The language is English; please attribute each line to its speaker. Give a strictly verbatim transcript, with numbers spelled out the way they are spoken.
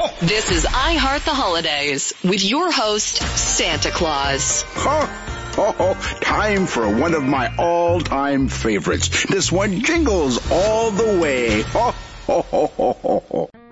Speaker 1: This is I Heart the Holidays with your host, Santa Claus.
Speaker 2: Ho, ho, ho. Time for one of my all-time favorites. This one jingles all the way. Ho, ho, ho, ho, ho, ho.